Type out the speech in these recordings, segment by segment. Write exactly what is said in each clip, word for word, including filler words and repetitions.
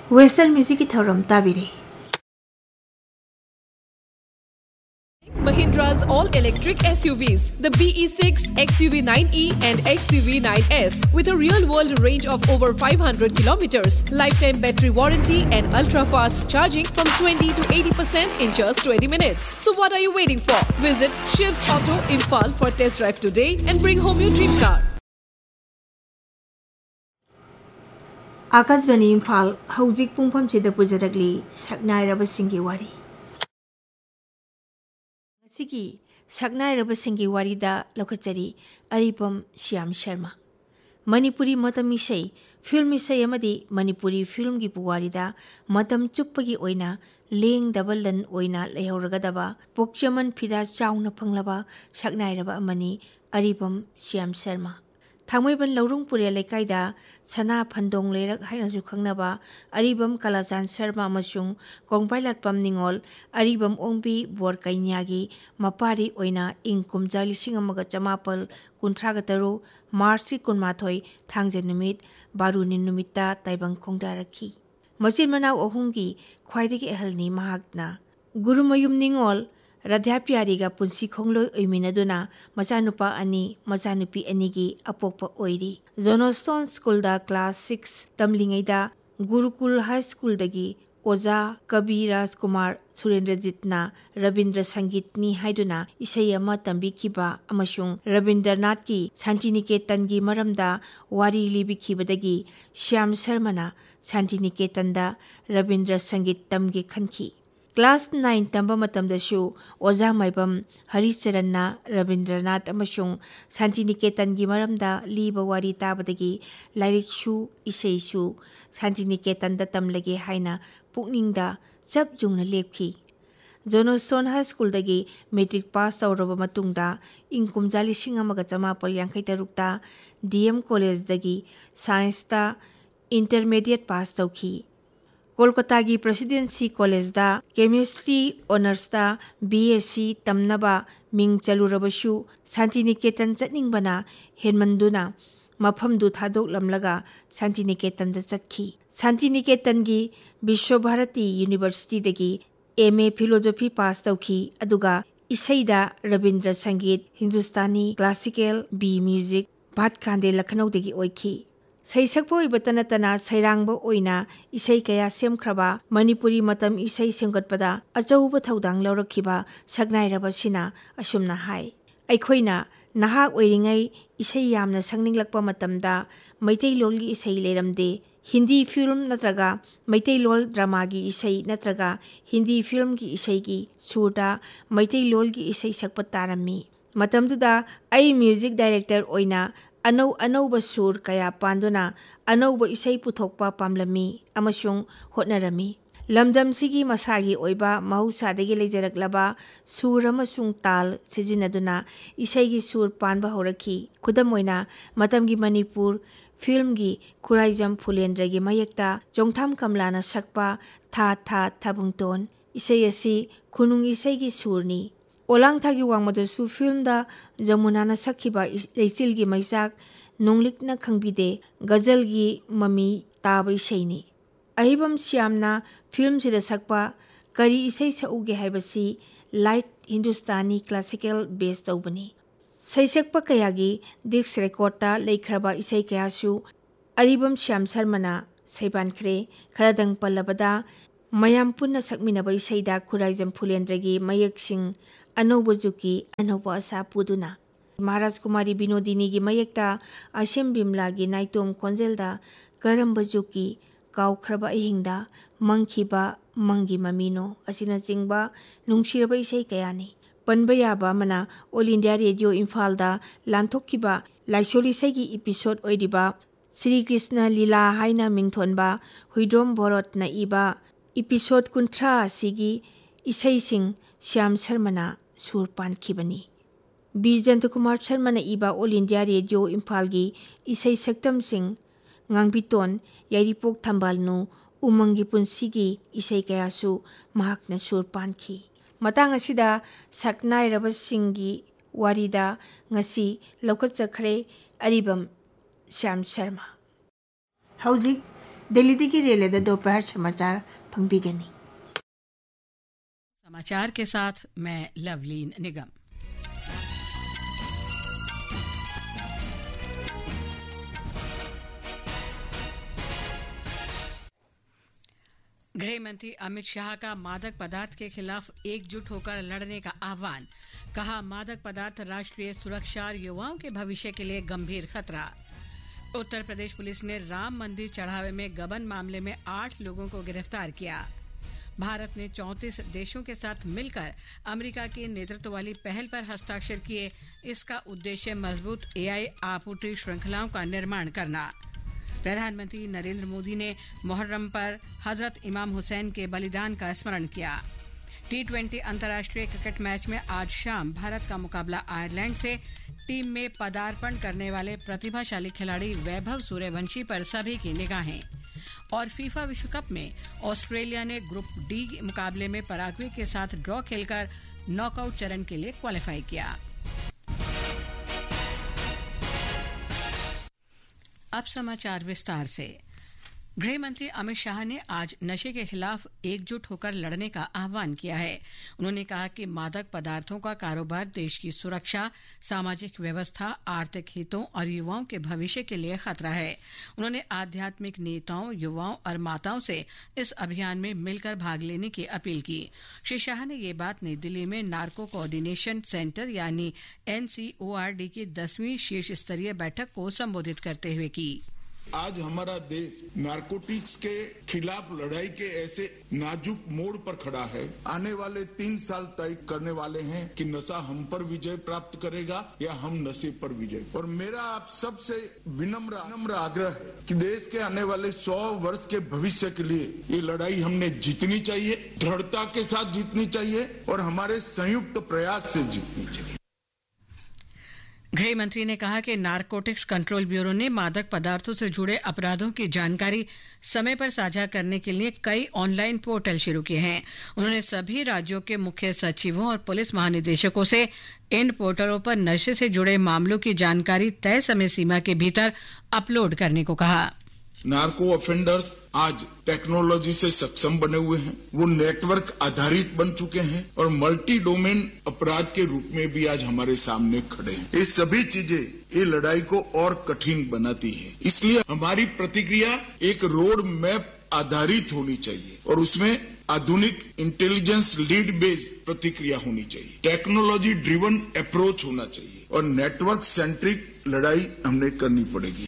Western music ki thoram tabiri. Mahindra's all-electric S U Vs, the B E six, X U V nine E and X U V nine S with a real-world range of over five hundred kilometers, lifetime battery warranty and ultra-fast charging from twenty to eighty percent in just twenty minutes. So what are you waiting for? Visit Shiv's Auto Imphal for test drive today and bring home your dream car. Akashvani Imphal hojik pungpham sida pujarakli saknai raba singi wari. Sigi saknai raba singi wari da lokachari Aripam Shyam Sharma. Manipuri matam isai film isai amadi Manipuri film gi puwari da matam chuppagi oina leng dabalan oina lehauragadaba pokchaman phida chauna phanglaba saknai raba amani Aripam Shyam Sharma. Thangmaiban Laurung Pure Lekaida Sana Pandong Lerak Hainasu Khangnaba Aribam Kalachan Sharma Amasung Kongpailat Pam Ningol Aribam Ongbi Bor Kainyagi Mapari Oina Ing Kumja Lising Amaga Chamapal Kuntragataru Marchi Kunmathoi Thangje Numit Barunin Numita Taibang Kongdaraki Machin Manau Ohungi Khwaidagi Ehalni Mahakna Gurumayum Ningol Radhyapyariga punsi khongloi oiminaduna machanupa ani machanupi anigi apokpa oiri Jonoston School da class six tamlingaida Gurukul High School dagi Oja Kabi Rajkumar Surendrajitna Rabindra Sangit ni haiduna isai ama tambikiba amasung Rabindranath ki Santiniketan gi maramda wari libikibadagi Shyam Sharmana Santiniketan da Rabindra Sangit tamgi khanki Class nine tamba matamdashu Oja Maibam Haricharanna Rabindranath amasung Santiniketan gi maramda liba wari tabadagi lairikshu isaisu Santiniketan da tamlage haina pukningda chap jungna lepki Jonoston High School dagi metric pass tawraba matungda ingkumja lising amaga chamapal yankai tarukta D M College dagi science ta intermediate pass tawki Kolkata gi Presidency College da Chemistry Honors da B S c tamnaba ming chalurabashu Santiniketan chatningbana henmanduna mafamdu thadok lamlaga Santiniketan da chatki Santiniketan gi Vishwabharati University dagi M A Philosophy pass tawki aduga isaida Rabindra Sangit Hindustani Classical B Music Bhatkande Lucknow dagi oiki Saisakbo ibatanatana sairangba oina isai kaya semkraba Manipuri matam isai semgatpada achauba thaudang laurakhiba saknairaba sina asumna hai aikhoina nahak oiringai isai yamna sangninglakpa matamda maitailol gi isai leramde Hindi film natraga maitailol drama gi isai natraga Hindi film gi isai gi surda maitailol gi isai sakpa tarami matamduda ai music director oina Anau anau basur kaya panduna anau ba isai puthokpa pamlami amasung hotnarami lamdam sigi masagi oiba mahusa degi lejaraklaba sur amasung tal sijinaduna isai gi sur panba horakhi khudam oina matamgi Manipur film gi Khuraijam Phulendra gi mayekta Jongtham Kamlana sakpa tha tha thabungton isai asi khunung isai gi surni Olang thagi wangmadasu film da Jamunana sakhiba leichil gi maisak nonglikna khangbide gazal gi mami taba isaini Ahibam Shyamna film sida sakpa kari isai sauge haibasi light Hindustani classical based tawbani saisakpa kayagi disc record ta leikraba isai kayasu Aribam Shyam Sharmana saiban khre kharadang pallabada mayam punna sakminaba isaida Khuraijam Phulendra gi mayeksing Anobujuki Anoba Asa Puduna Maharaj Kumari Binodini gi mayekta Ashem Bimla gi Naitom Konjelda Karambajuki Kaukraba Ihingda Mangkiba Mangi Mamino Asina Jingba Nungshiraba Isai Kayani Panbayaba Mana All India Radio Infalda Lantokiba Laisoli Segi episode Oidiba Sri Krishna Lila Haina Mingthonba Huidrom Borot Na Iba episode Kuntra Sigi Isai Sing Shyam Sharmana Sur Pankibani B. Jantakumar Sharmana iba All India Radio Imphalgi Isai Saktam Singh Ngangbiton Yairipok Thambalnu Umangi Punsigi Isai Kayasu Mahakna Sur Pankhi Matang asida Saknai Raba Singi Warida Ngasi Lokat Chakre Aribam Shyam Sharma Hojik Delhi की रेले the दोपहर समाचार फंगबीगनी। समाचार के साथ मैं लवलीन निगम। गृह मंत्री अमित शाह का मादक पदार्थ के खिलाफ एकजुट होकर लड़ने का आह्वान। कहा, मादक पदार्थ राष्ट्रीय सुरक्षा और युवाओं के भविष्य के लिए गंभीर खतरा। उत्तर प्रदेश पुलिस ने राम मंदिर चढ़ावे में गबन मामले में आठ लोगों को गिरफ्तार किया। भारत ने चौंतीस देशों के साथ मिलकर अमेरिका की नेतृत्व वाली पहल पर हस्ताक्षर किए। इसका उद्देश्य मजबूत एआई आपूर्ति श्रृंखलाओं का निर्माण करना। प्रधानमंत्री नरेंद्र मोदी ने मुहर्रम पर हजरत इमाम हुसैन के बलिदान का स्मरण किया। टी ट्वेंटी अंतर्राष्ट्रीय क्रिकेट मैच में आज शाम भारत का मुकाबला आयरलैंड से। टीम में पदार्पण करने वाले प्रतिभाशाली खिलाड़ी वैभव सूर्यवंशी पर सभी की निगाहें। और फीफा विश्व कप में ऑस्ट्रेलिया ने ग्रुप डी मुकाबले में पराग्वे के साथ ड्रॉ खेलकर नॉकआउट चरण के लिए क्वालिफाई किया। अब समाचार विस्तार से। गृह मंत्री अमित शाह ने आज नशे के खिलाफ एकजुट होकर लड़ने का आह्वान किया है। उन्होंने कहा कि मादक पदार्थों का कारोबार देश की सुरक्षा, सामाजिक व्यवस्था, आर्थिक हितों और युवाओं के भविष्य के लिए खतरा है। उन्होंने आध्यात्मिक नेताओं, युवाओं और माताओं से इस अभियान में मिलकर भाग लेने की अपील की। श्री शाह ने ये बात नई दिल्ली में नार्को कोऑर्डिनेशन सेंटर यानी एनसीओआरडी की दसवीं शीर्ष स्तरीय बैठक को संबोधित करते हुए की। आज हमारा देश नारकोटिक्स के खिलाफ लड़ाई के ऐसे नाजुक मोड़ पर खड़ा है। आने वाले तीन साल तय करने वाले हैं कि नशा हम पर विजय प्राप्त करेगा या हम नशे पर विजय। और मेरा आप सबसे विनम्र विनम्र आग्रह है कि देश के आने वाले सौ वर्ष के भविष्य के लिए ये लड़ाई हमने जीतनी चाहिए, दृढ़ता के साथ जीतनी चाहिए और हमारे संयुक्त प्रयास से जीतनी चाहिए। गृह मंत्री ने कहा कि नारकोटिक्स कंट्रोल ब्यूरो ने मादक पदार्थों से जुड़े अपराधों की जानकारी समय पर साझा करने के लिए कई ऑनलाइन पोर्टल शुरू किए हैं। उन्होंने सभी राज्यों के मुख्य सचिवों और पुलिस महानिदेशकों से इन पोर्टलों पर नशे से जुड़े मामलों की जानकारी तय समय सीमा के भीतर अपलोड करने को कहा। नार्को ऑफेंडर्स आज टेक्नोलॉजी से सक्षम बने हुए हैं। वो नेटवर्क आधारित बन चुके हैं और मल्टी डोमेन अपराध के रूप में भी आज हमारे सामने खड़े हैं। ये सभी चीजें ये लड़ाई को और कठिन बनाती है। इसलिए हमारी प्रतिक्रिया एक रोड मैप आधारित होनी चाहिए और उसमें आधुनिक इंटेलिजेंस लीड बेस्ड प्रतिक्रिया होनी चाहिए। टेक्नोलॉजी ड्रिवन अप्रोच होना चाहिए और नेटवर्क सेंट्रिक लड़ाई हमने करनी पड़ेगी।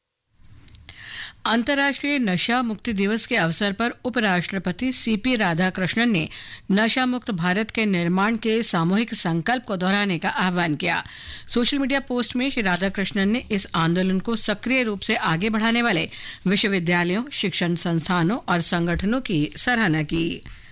अंतर्राष्ट्रीय नशा मुक्ति दिवस के अवसर पर उपराष्ट्रपति सीपी राधाकृष्णन ने नशा मुक्त भारत के निर्माण के सामूहिक संकल्प को दोहराने का आह्वान किया। सोशल मीडिया पोस्ट में श्री राधाकृष्णन ने इस आंदोलन को सक्रिय रूप से आगे बढ़ाने वाले विश्वविद्यालयों, शिक्षण संस्थानों और संगठनों की सराहना की।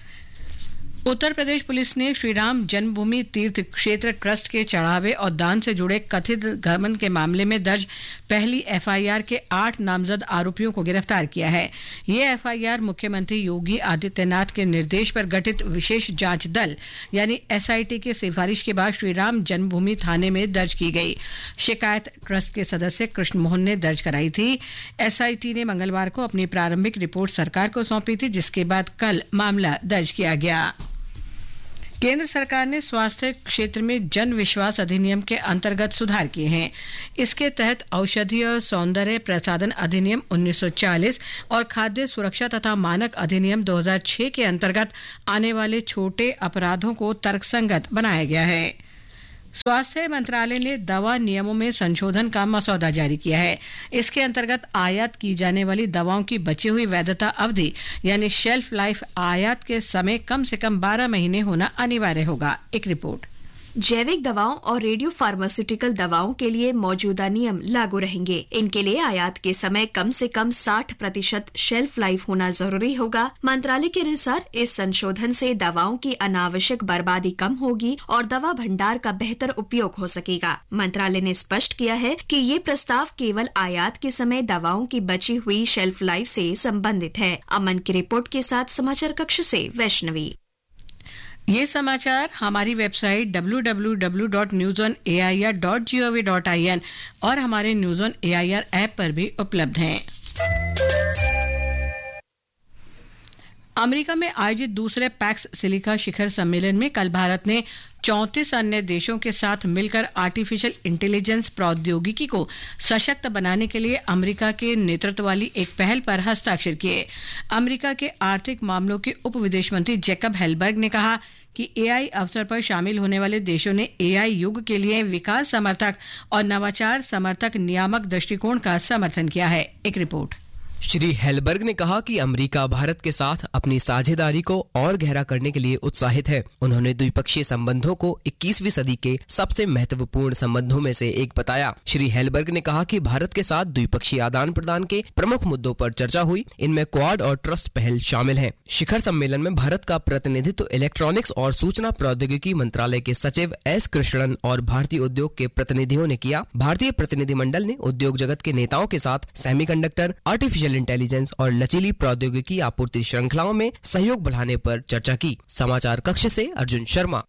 उत्तर प्रदेश पुलिस ने श्रीराम जन्मभूमि तीर्थ क्षेत्र ट्रस्ट के चढ़ावे और दान से जुड़े कथित गबन के मामले में दर्ज पहली एफआईआर के आठ नामजद आरोपियों को गिरफ्तार किया है। ये एफआईआर मुख्यमंत्री योगी आदित्यनाथ के निर्देश पर गठित विशेष जांच दल यानी एसआईटी की सिफारिश के बाद श्रीराम जन्मभूमि थाने में दर्ज की गई। शिकायत ट्रस्ट के सदस्य कृष्ण मोहन ने दर्ज कराई थी। एसआईटी ने मंगलवार को अपनी प्रारंभिक रिपोर्ट सरकार को सौंपी थी, जिसके बाद कल मामला दर्ज किया गया। केंद्र सरकार ने स्वास्थ्य क्षेत्र में जन विश्वास अधिनियम के अंतर्गत सुधार किए हैं। इसके तहत औषधि और सौंदर्य प्रसाधन अधिनियम उन्नीस सौ चालीस और खाद्य सुरक्षा तथा मानक अधिनियम दो हज़ार छह के अंतर्गत आने वाले छोटे अपराधों को तर्कसंगत बनाया गया है। स्वास्थ्य मंत्रालय ने दवा नियमों में संशोधन का मसौदा जारी किया है। इसके अंतर्गत आयात की जाने वाली दवाओं की बची हुई वैधता अवधि यानी शेल्फ लाइफ आयात के समय कम से कम बारह महीने होना अनिवार्य होगा। एक रिपोर्ट। जैविक दवाओं और रेडियो फार्मास्यूटिकल दवाओं के लिए मौजूदा नियम लागू रहेंगे। इनके लिए आयात के समय कम से कम साठ प्रतिशत शेल्फ लाइफ होना जरूरी होगा। मंत्रालय के अनुसार इस संशोधन से दवाओं की अनावश्यक बर्बादी कम होगी और दवा भंडार का बेहतर उपयोग हो सकेगा। मंत्रालय ने स्पष्ट किया है कि ये प्रस्ताव केवल आयात के समय दवाओं की बची हुई शेल्फ लाइफ से संबंधित है। अमन की रिपोर्ट के साथ समाचार कक्ष से वैष्णवी। ये समाचार हमारी website W W W dot news on A I R dot G O V dot I N और हमारे news on A I R app पर भी उपलब्ध हैं। अमेरिका में आयोजित दूसरे पैक्स सिलिका शिखर सम्मेलन में कल भारत ने चौंतीस अन्य देशों के साथ मिलकर आर्टिफिशियल इंटेलिजेंस प्रौद्योगिकी को सशक्त बनाने के लिए अमेरिका के नेतृत्व वाली एक पहल पर हस्ताक्षर किए। अमेरिका के आर्थिक मामलों के उप विदेश मंत्री जैकब हेलबर्ग ने कहा कि एआई अवसर पर शामिल होने वाले देशों ने एआई युग के लिए विकास समर्थक और नवाचार समर्थक नियामक दृष्टिकोण का समर्थन किया है। एक रिपोर्ट। श्री हेलबर्ग ने कहा कि अमेरिका भारत के साथ अपनी साझेदारी को और गहरा करने के लिए उत्साहित है। उन्होंने द्विपक्षीय संबंधों को इक्कीसवीं सदी के सबसे महत्वपूर्ण संबंधों में से एक बताया। श्री हेलबर्ग ने कहा कि भारत के साथ द्विपक्षीय आदान प्रदान के प्रमुख मुद्दों पर चर्चा हुई। इनमें क्वाड और ट्रस्ट पहल शामिल है। शिखर सम्मेलन में भारत का प्रतिनिधित्व इलेक्ट्रॉनिक्स और सूचना प्रौद्योगिकी मंत्रालय के सचिव एस कृष्णन और भारतीय उद्योग के प्रतिनिधियों ने किया। भारतीय प्रतिनिधिमंडल ने उद्योग जगत के नेताओं के साथ सेमीकंडक्टर, आर्टिफिशियल इंटेलिजेंस और लचीली प्रौद्योगिकी आपूर्ति श्रृंखलाओं में सहयोग बढ़ाने पर चर्चा की। समाचार कक्ष से अर्जुन शर्मा।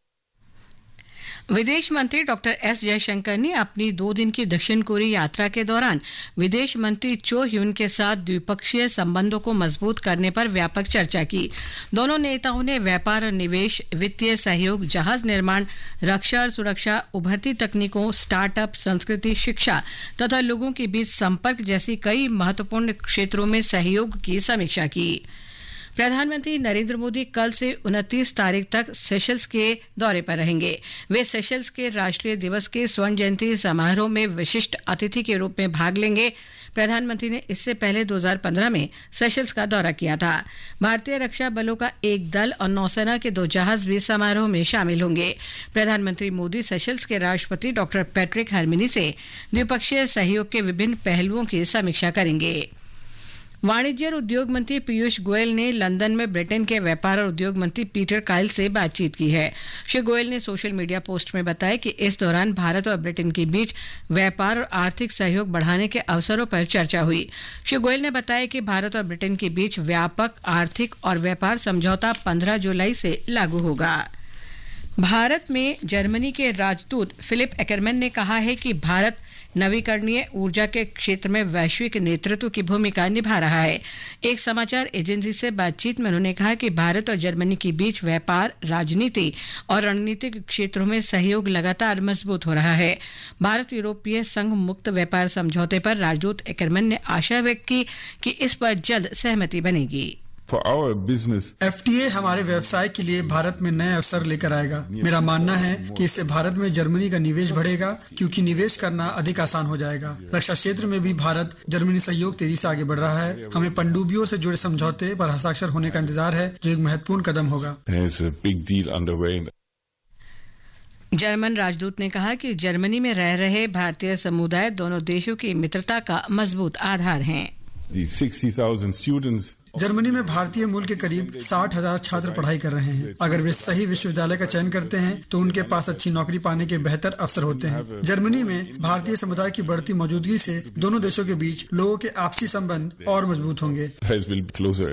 विदेश मंत्री डॉक्टर एस जयशंकर ने अपनी दो दिन की दक्षिण कोरिया यात्रा के दौरान विदेश मंत्री चो ह्यून के साथ द्विपक्षीय संबंधों को मजबूत करने पर व्यापक चर्चा की। दोनों नेताओं ने व्यापार और निवेश, वित्तीय सहयोग, जहाज निर्माण, रक्षा और सुरक्षा, उभरती तकनीकों, स्टार्टअप, संस्कृति, शिक्षा तथा लोगों के बीच संपर्क जैसी कई महत्वपूर्ण क्षेत्रों में सहयोग की समीक्षा की। प्रधानमंत्री नरेंद्र मोदी कल से उनतीस तारीख तक सेशल्स के दौरे पर रहेंगे। वे सेशल्स के राष्ट्रीय दिवस के स्वर्ण जयंती समारोह में विशिष्ट अतिथि के रूप में भाग लेंगे। प्रधानमंत्री ने इससे पहले दो हज़ार पंद्रह में सेशल्स का दौरा किया था। भारतीय रक्षा बलों का एक दल और नौसेना के दो जहाज भी समारोह में शामिल होंगे। प्रधानमंत्री मोदी सेशल्स के राष्ट्रपति डॉक्टर पैट्रिक हरमिनी से द्विपक्षीय सहयोग के विभिन्न पहलुओं की समीक्षा करेंगे। वाणिज्य और उद्योग मंत्री पीयूष गोयल ने लंदन में ब्रिटेन के व्यापार और उद्योग मंत्री पीटर काइल से बातचीत की है। श्री गोयल ने सोशल मीडिया पोस्ट में बताया कि इस दौरान भारत और ब्रिटेन के बीच व्यापार और आर्थिक सहयोग बढ़ाने के अवसरों पर चर्चा हुई। श्री गोयल ने बताया कि भारत और ब्रिटेन के बीच व्यापक आर्थिक और व्यापार समझौता पंद्रह जुलाई से लागू होगा। भारत में जर्मनी के राजदूत फिलिप एकरमैन ने कहा है कि भारत नवीकरणीय ऊर्जा के क्षेत्र में वैश्विक नेतृत्व की भूमिका निभा रहा है। एक समाचार एजेंसी से बातचीत में उन्होंने कहा कि भारत और जर्मनी के बीच व्यापार, राजनीति और रणनीतिक क्षेत्रों में सहयोग लगातार मजबूत हो रहा है। भारत यूरोपीय संघ मुक्त व्यापार समझौते पर राजदूत एकरमैन ने आशा व्यक्त की कि इस पर जल्द सहमति बनेगी। For our business, F T A हमारे व्यवसाय के लिए भारत में नए अवसर लेकर आएगा। मेरा मानना है कि इससे भारत में जर्मनी का निवेश बढ़ेगा, क्योंकि निवेश करना अधिक आसान हो जाएगा। रक्षा क्षेत्र में भी भारत जर्मनी सहयोग तेजी से आगे बढ़ रहा है। हमें पनडुब्बियों से जुड़े समझौते पर हस्ताक्षर होने का इंतजार है, जो एक महत्वपूर्ण कदम होगा। there's a big deal underway. German राजदूत ने कहा कि जर्मनी में रह रहे भारतीय समुदाय दोनों देशों की मित्रता का मजबूत आधार हैं। The sixty thousand students. Germany में भारतीय मूल के करीब साठ हजार छात्र पढ़ाई कर रहे हैं। अगर वे सही विश्वविद्यालय का चयन करते हैं तो उनके पास अच्छी नौकरी पाने के बेहतर अवसर होते हैं। जर्मनी में भारतीय समुदाय की बढ़ती मौजूदगी से दोनों देशों के बीच लोगों के आपसी संबंध और मजबूत होंगे। Ties will be closer.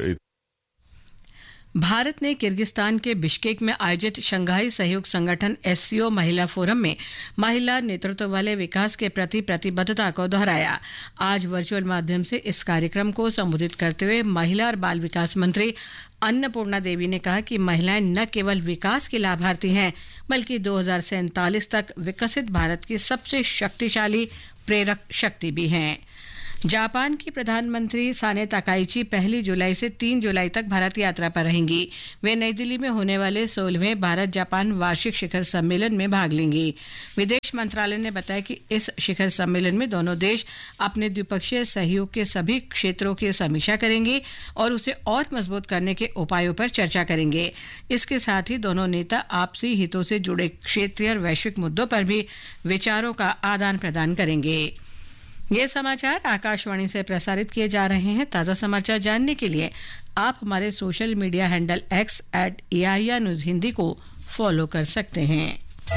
Bharat ने किर्गिस्तान के बिश्केक में आयोजित शंघाई सहयोग संगठन एस सी ओ महिला फोरम में महिला नेतृत्व वाले विकास के प्रति प्रतिबद्धता को दोहराया। आज वर्चुअल माध्यम से इस कार्यक्रम को संबोधित करते हुए महिला और बाल विकास मंत्री अन्नपूर्णा देवी ने कहा कि महिलाएं न केवल विकास की लाभार्थी हैं, बल्कि दो हज़ार सैंतालीस तक विकसित भारत की सबसे शक्तिशाली प्रेरक शक्ति भी हैं। जापान की प्रधानमंत्री साने ताकाइची पहली जुलाई से तीन जुलाई तक भारत यात्रा पर रहेंगी। वे नई दिल्ली में होने वाले सोलहवें भारत जापान वार्षिक शिखर सम्मेलन में भाग लेंगी। विदेश मंत्रालय ने बताया कि इस शिखर सम्मेलन में दोनों देश अपने द्विपक्षीय सहयोग के सभी क्षेत्रों की समीक्षा करेंगे और उसे और मजबूत करने के उपायों पर चर्चा करेंगे। इसके साथ ही दोनों नेता आपसी हितों से जुड़े क्षेत्रीय और वैश्विक मुद्दों पर भी विचारों का आदान प्रदान करेंगे। ये समाचार आकाशवाणी से प्रसारित किए जा रहे हैं। ताज़ा समाचार जानने के लिए आप हमारे social media handle x eight A I R news Hindi को फॉलो कर सकते हैं।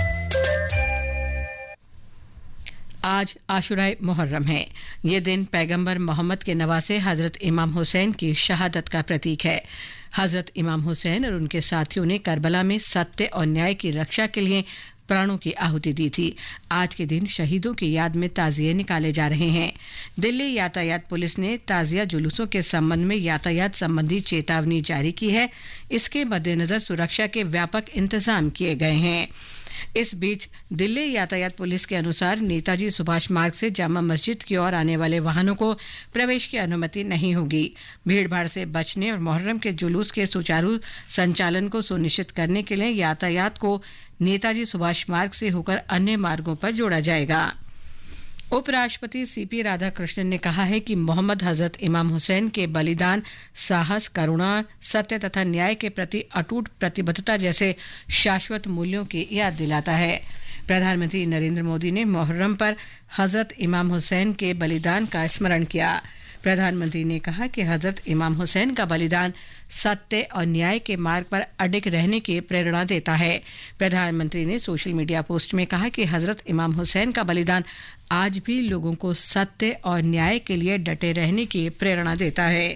आज आशुराए मुहर्रम है। ये दिन पैगंबर मोहम्मद के नवासे हजरत इमाम हुसैन की शहादत का प्रतीक है। हजरत इमाम हुसैन और उनके साथियों ने करबला में सत्य और न्याय की रक्षा के लिए प्राणों की आहुति दी थी। आज के दिन शहीदों की याद में ताजिए निकाले जा रहे हैं। दिल्ली यातायात पुलिस ने ताजिया जुलूसों के संबंध में यातायात संबंधी चेतावनी जारी की है। इसके मद्देनजर सुरक्षा के व्यापक इंतजाम किए गए हैं। इस बीच दिल्ली यातायात पुलिस के अनुसार नेताजी सुभाष मार्ग से जामा मस्जिद की ओर आने वाले वाहनों को प्रवेश की अनुमति नहीं होगी। भीड़भाड़ से बचने और मुहर्रम के जुलूस के सुचारू संचालन को सुनिश्चित करने के लिए यातायात को नेताजी सुभाष मार्ग से होकर अन्य मार्गों पर जोड़ा जाएगा। उपराष्ट्रपति सीपी राधाकृष्णन ने कहा है कि मोहम्मद हजरत इमाम हुसैन के बलिदान साहस, करुणा, सत्य तथा न्याय के प्रति अटूट प्रतिबद्धता जैसे शाश्वत मूल्यों की याद दिलाता है। प्रधानमंत्री नरेंद्र मोदी ने मुहर्रम पर हजरत इमाम हुसैन के बलिदान का स्मरण किया। प्रधानमंत्री ने कहा कि हजरत इमाम हुसैन का बलिदान सत्य और न्याय के मार्ग पर अडिग रहने की प्रेरणा देता है। प्रधानमंत्री ने सोशल मीडिया पोस्ट में कहा कि हजरत इमाम हुसैन का बलिदान आज भी लोगों को सत्य और न्याय के लिए डटे रहने की प्रेरणा देता है।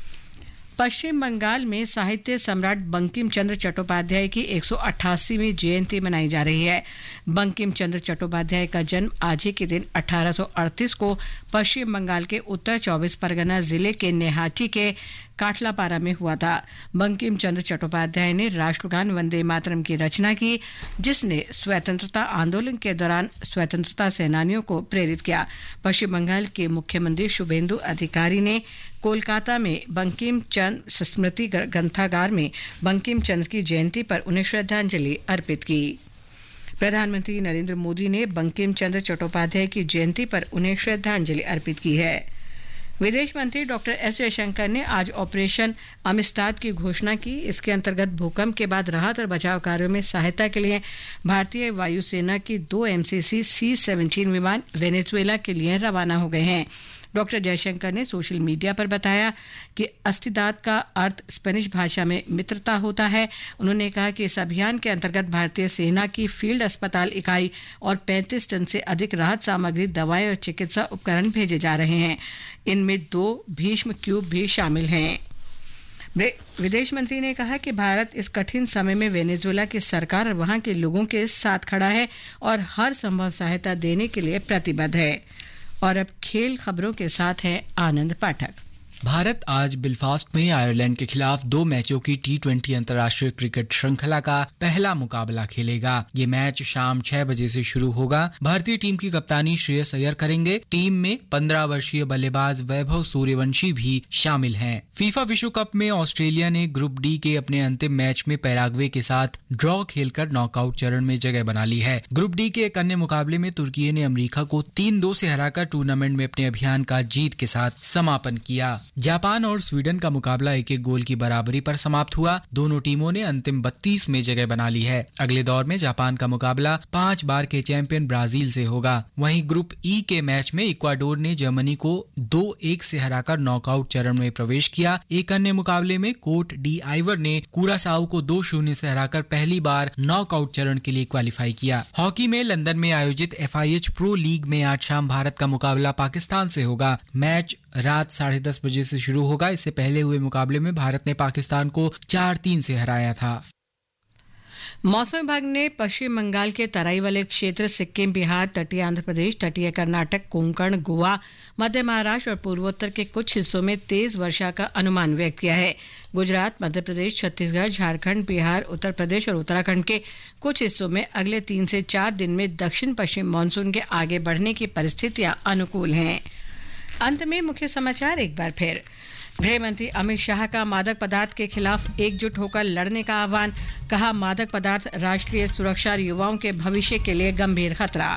पश्चिम बंगाल में साहित्य सम्राट बंकिम चंद्र चट्टोपाध्याय की एक सौ अट्ठासीवीं जयंती मनाई जा रही है। बंकिम चंद्र चट्टोपाध्याय का जन्म आज ही के दिन अठारह सौ अड़तीस को पश्चिम बंगाल के उत्तर चौबीस परगना जिले के नेहाटी के काटलापारा में हुआ था। बंकिम चंद्र चट्टोपाध्याय ने राष्ट्रगान वंदे मातरम की रचना की, जिसने स्वतंत्रता आंदोलन के दौरान स्वतंत्रता सेनानियों को प्रेरित किया। पश्चिम बंगाल के मुख्यमंत्री शुभेंदु अधिकारी ने कोलकाता में बंकिम चंद्र स्मृति ग्रंथागार में बंकिम चंद्र की जयंती पर उन्हें श्रद्धांजलि अर्पित की। प्रधानमंत्री नरेंद्र मोदी ने बंकिम चंद्र चट्टोपाध्याय की जयंती पर उन्हें श्रद्धांजलि अर्पित की है। विदेश मंत्री डॉक्टर एस जयशंकर ने आज ऑपरेशन अमिस्ताद की घोषणा की। इसके अंतर्गत भूकंप के बाद राहत और बचाव कार्यों में सहायता के लिए भारतीय वायुसेना की दो एमसीसी सी सेवनटीन विमान वेनेजुएला के लिए रवाना हो गए हैं। डॉक्टर जयशंकर ने सोशल मीडिया पर बताया कि अस्तिदाद का अर्थ स्पेनिश भाषा में मित्रता होता है। उन्होंने कहा कि इस अभियान के अंतर्गत भारतीय सेना की फील्ड अस्पताल इकाई और पैंतीस टन से अधिक राहत सामग्री, दवाएं और चिकित्सा उपकरण भेजे जा रहे हैं। इनमें दो भीष्म क्यूब भी शामिल हैं। विदेश मंत्री ने कहा कि भारत इस कठिन समय में वेनेजुएला की सरकार और वहां के लोगों के साथ खड़ा है और हर संभव सहायता देने के लिए प्रतिबद्ध है। और अब खेल खबरों के साथ है आनंद पाठक। भारत आज बेलफास्ट में आयरलैंड के खिलाफ दो मैचों की टी ट्वेंटी अंतर्राष्ट्रीय क्रिकेट श्रृंखला का पहला मुकाबला खेलेगा। ये मैच शाम छह बजे से शुरू होगा। भारतीय टीम की कप्तानी श्रेयस अय्यर करेंगे। टीम में पंद्रह वर्षीय बल्लेबाज वैभव सूर्यवंशी भी शामिल हैं। फीफा विश्व कप में ऑस्ट्रेलिया ने ग्रुप डी के अपने अंतिम मैच में पैराग्वे के साथ ड्रॉ खेलकर नॉकआउट चरण में जगह बना ली है। ग्रुप डी के एक अन्य मुकाबले में तुर्की ने अमेरिका को तीन दो से हराकर टूर्नामेंट में अपने अभियान का जीत के साथ समापन किया। जापान और स्वीडन का मुकाबला एक एक गोल की बराबरी पर समाप्त हुआ। दोनों टीमों ने अंतिम बत्तीस में जगह बना ली है। अगले दौर में जापान का मुकाबला पांच बार के चैंपियन ब्राजील से होगा। वहीं ग्रुप ई के मैच में इक्वाडोर ने जर्मनी को दो एक से हराकर नॉकआउट चरण में प्रवेश किया। एक अन्य मुकाबले में कोट डी आइवर ने कुरासाओ को दो शून्य से हराकर पहली बार नॉकआउट चरण के लिए क्वालिफाई किया। हॉकी में लंदन में आयोजित F I H pro league में आज शाम भारत का मुकाबला पाकिस्तान से होगा। मैच रात साढ़े दस बजे से शुरू होगा। इससे पहले हुए मुकाबले में भारत ने पाकिस्तान को चार तीन से हराया था। मौसम विभाग ने पश्चिम बंगाल के तराई वाले क्षेत्र, सिक्किम, बिहार, तटीय आंध्र प्रदेश, तटीय कर्नाटक, कोंकण, गोवा, मध्य महाराष्ट्र और पूर्वोत्तर के कुछ हिस्सों में तेज वर्षा का अनुमान व्यक्त किया है। गुजरात, मध्य प्रदेश, छत्तीसगढ़, झारखंड, बिहार, उत्तर प्रदेश और उत्तराखंड के कुछ हिस्सों में अगले तीन से चार दिन में दक्षिण पश्चिम मानसून के आगे बढ़ने की परिस्थितियां अनुकूल हैं। अंत में मुख्य समाचार एक बार फिर। गृह मंत्री अमित शाह का मादक पदार्थ के खिलाफ एकजुट होकर लड़ने का आह्वान। कहा, मादक पदार्थ राष्ट्रीय सुरक्षा और युवाओं के भविष्य के लिए गंभीर खतरा।